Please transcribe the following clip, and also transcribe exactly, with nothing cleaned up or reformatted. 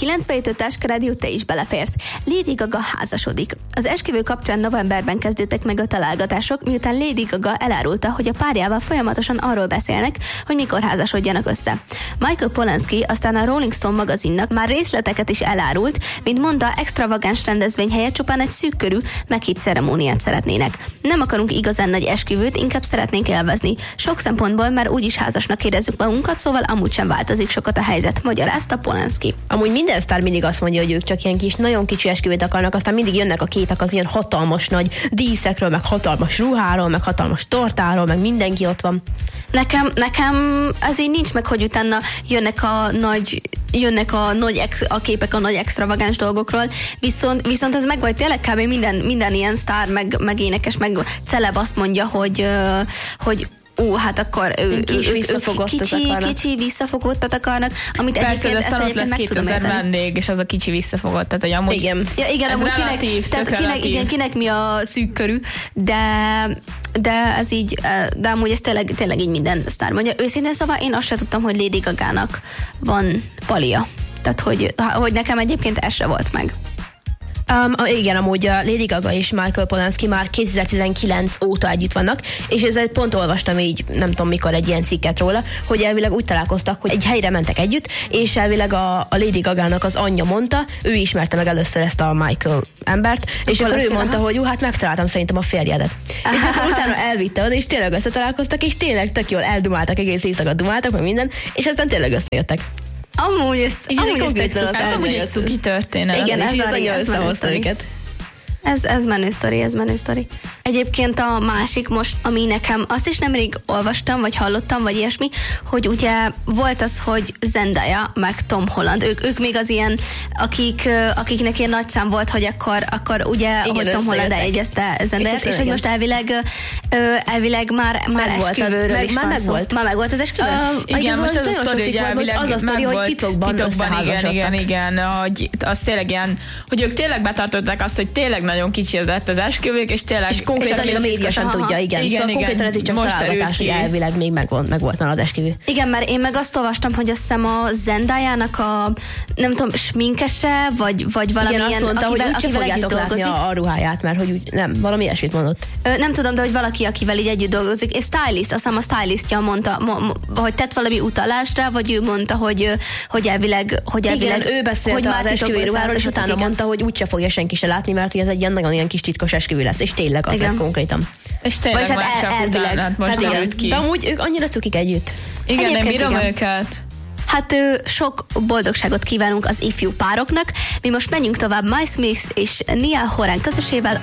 kilencvenhét öt Rádió, te is beleférsz. Lady Gaga házasodik. Az esküvő kapcsán novemberben kezdődtek meg a találgatások, miután Lady Gaga elárulta, hogy a párjával folyamatosan arról beszélnek, hogy mikor házasodjanak össze. Michael Polanski aztán a Rolling Stone magazinnak már részleteket is elárult, mint mondta, extravagáns rendezvény helyett csupán egy szűk körű meghitt ceremóniát szeretnének. Nem akarunk igazán nagy esküvőt, inkább szeretnénk élvezni. Sok szempontból már úgyis házasnak érezzük magunkat, szóval amúgy sem változik sokat a helyzet, magyarázta Polanski. Amúgy minden sztár mindig azt mondja, hogy ők csak ilyen kis, nagyon kicsi esküvőt akarnak, aztán mindig jönnek a képek az ilyen hatalmas nagy díszekről, meg hatalmas ruháról, meg hatalmas tortáról, meg mindenki ott van. Nekem, nekem az így nincs meg, hogy utána jönnek a nagy jönnek a, nagy ex, a képek a nagy extravagáns dolgokról, viszont, viszont ez meg vagy tényleg kb. minden, minden ilyen sztár, meg, meg énekes, meg celeb azt mondja, hogy, hogy ó, hát akkor ő, kis visszafogottat kicsi, akarnak. Kicsi visszafogottat akarnak, amit persze, egyébként ezt egyébként meg tudom érteni. vendég, és az a kicsi visszafogottat, hogy amúgy igen. Ja, igen, ez amúgy relatív, kinek, tehát kinek, igen, kinek mi a szűk körű, de, de ez így, de amúgy ez tényleg, tényleg így minden sztár mondja. Őszintén szóval én azt sem tudtam, hogy Lady Gagának van palia. Tehát, hogy, hogy nekem egyébként ez se volt meg. Um, igen, amúgy a Lady Gaga és Michael Polanski már kétezer-tizenkilenc óta együtt vannak, és ezzel pont olvastam így, nem tudom mikor, egy ilyen cikket róla, hogy elvileg úgy találkoztak, hogy egy helyre mentek együtt, és elvileg a, a Lady Gagának az anyja mondta, ő ismerte meg először ezt a Michael embert, a és akkor ő mondta, aha. hogy jó, hát megtaláltam szerintem a férjedet. És akkor utána elvitte oda, és tényleg összetalálkoztak, és tényleg tök jól eldumáltak, egész éjszaka dumáltak, meg minden, és aztán tényleg összejöttek. Amúgy ez, amúgy ez egy cuki, ez amúgy egy cuki történet. Igen, ez, ez, ez menő sztori. Ez, ez menő sztori, ez menő sztori. Egyébként a másik most, ami nekem, azt is nemrég olvastam, vagy hallottam, vagy ilyesmi, hogy ugye volt az, hogy Zendaya, meg Tom Holland, ők, ők még az ilyen, akik, akiknek ilyen nagy szám volt, hogy akkor, akkor ugye, igen, hogy Tom Holland eljegyezte Zendayát, és, és hogy most elvileg, elvileg már, már esküvőről is van szó. Már meg volt az esküvő? Uh, igen, most ez a sztori, ugye elvileg az a sztori, hogy titokban igen, igen, igen, hogy az tényleg ilyen, hogy ők tényleg betartották azt, hogy tényleg nagyon kicsi lett az esküvők, és tényleg... És konkrétan még a média sem tudja, igen. igen szóval igen, konkrétan ez így csak találgatás, hogy elvileg még megvolt, megvolt már az esküvő. Igen, mert én meg azt olvastam, hogy azt hiszem a Zendayának a, nem tudom, sminkese, vagy, vagy valamilyen... Igen, azt mondta, akivel, hogy úgyse fogjátok látni a, a ruháját, mert hogy úgy, nem, valami ilyesmit mondott. Ö, nem tudom, de hogy valaki, akivel így együtt dolgozik, és stylist, azt hiszem a stylistja mondta, mo, mo, hogy tett valami utalásra, vagy ő mondta, hogy, hogy elvileg... Hogy elvileg igen, ő beszélt az esküvő ruháról, és utána mondta, hogy úgyse fogja senki se látni, mert ez egy ilyen nagyon ilyen kis titkos esküvő lesz, és tényleg az lett konkrétan. És tényleg hát már el, csak utánat most hát derült ki. De amúgy ők annyira cukik együtt. Igen, egyébként én bírom igen. őket. Hát ő, sok boldogságot kívánunk az ifjú pároknak. Mi most menjünk tovább Mike Smith és Niall Horan közösével